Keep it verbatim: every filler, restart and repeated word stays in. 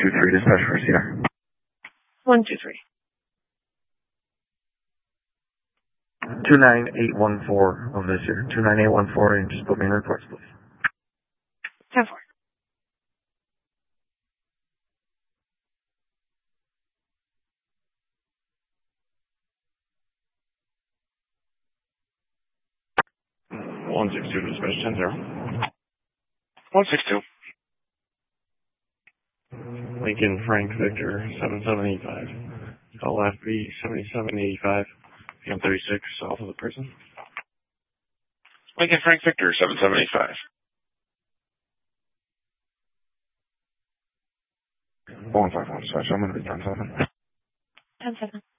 two three, dispatch for C R. one two three. two nine eight one four of this year. two nine eight one four, and just put me in reports, please. ten four. one six two, dispatch ten zero. one six two. Lincoln Frank Victor seven seven eight five. Call F B seventy-seven eighty-five. P M thirty-six, south of the prison. Lincoln Frank Victor seven seven eight five. one five one, dispatch. I'm going to be ten seven. ten seven.